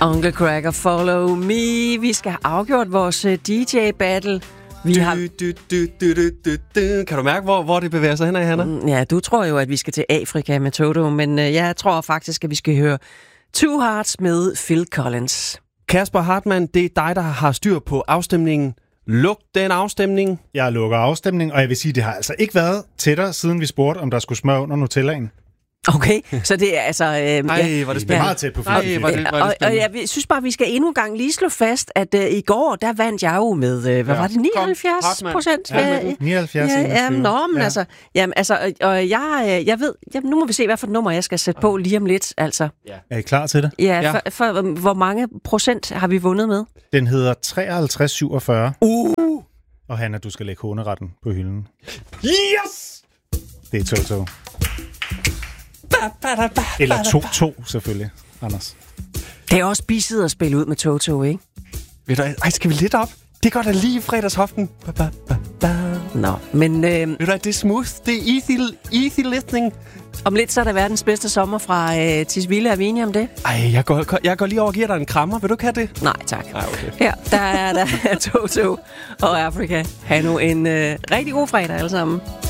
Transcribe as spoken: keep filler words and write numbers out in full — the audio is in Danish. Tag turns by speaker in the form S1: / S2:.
S1: Uncle Cracker, Follow Me. Vi skal have afgjort vores D J-battle. Vi
S2: du,
S1: har...
S2: du, du, du, du, du, du. Kan du mærke, hvor, hvor det bevæger sig hen ad, Hanna?
S1: Ja, du tror jo, at vi skal til Afrika med Toto, men øh, jeg tror faktisk, at vi skal høre Two Hearts med Phil Collins.
S2: Kasper Hartmann, det er dig, der har styr på afstemningen. Luk den afstemning.
S3: Jeg lukker afstemning, og jeg vil sige, det har altså ikke været tættere, siden vi spurgte, om der skulle smør under Nutellaen.
S1: Okay, så det er altså... Øh,
S2: Ej,
S1: ja,
S2: hvor det
S3: Det er
S2: spændende.
S3: meget tæt på
S2: Ej,
S3: fyrre.
S2: hvor det, hvor
S1: og,
S2: det
S1: og
S2: spændende.
S1: jeg synes bare, vi skal endnu en gang lige slå fast, at øh, i går, der vandt jeg jo med, øh, hvad
S3: Ja.
S1: var det, nioghalvfjerds procent?
S2: Ja,
S3: nioghalvfjerds
S1: Ja, ja,
S3: enogtyve.
S1: nå, men
S3: Ja.
S1: altså, jamen, altså, og- og jeg, øh, jeg ved, jamen, nu må vi se, hvad for et nummer jeg skal sætte på lige om lidt, altså.
S3: Er I klar til det?
S1: Ja,
S2: Ja.
S1: for, for hvor mange procent har vi vundet med?
S3: Den hedder treoghalvtreds syvogfyrre.
S2: Uh!
S3: Og Hanna, du skal lægge håneretten på hylden.
S2: Yes!
S3: Det er Toto. Eller to to selvfølgelig, Anders.
S1: Det er også bisset at spille ud med Toto, ikke?
S2: Ved du, ej, skal vi lidt op? Det går da lige i fredagshoften. Ba, ba, ba, ba.
S1: Nå, men øh,
S2: Ved du, det er smooth. Det er easy, easy listening.
S1: om lidt så er der verdens bedste sommer fra øh, Tisvilde. Er vi enige om det?
S2: Ej, jeg går, jeg går lige over og giver dig en krammer. Vil du ikke have det?
S1: Nej, tak.
S2: Nej, okay.
S1: Her, der er der Toto og Afrika. Ha' nu en øh, rigtig god fredag alle sammen.